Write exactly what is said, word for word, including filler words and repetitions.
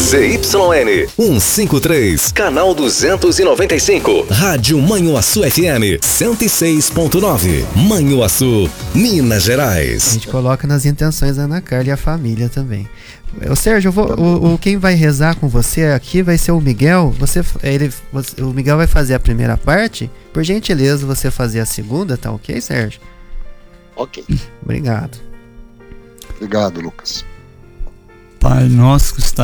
Z Y N cento e cinquenta e três, canal duzentos e noventa e cinco, Rádio Manhuaçu F M cento e seis ponto nove, Manhuaçu, Minas Gerais. A gente coloca nas intenções a Ana Carla e a família também. Ô Sérgio, eu vou, o, o, quem vai rezar com você aqui vai ser o Miguel. Você, ele, você, o Miguel vai fazer a primeira parte. Por gentileza, você fazer a segunda, tá ok, Sérgio? Ok. Obrigado. Obrigado, Lucas. Pai nosso que está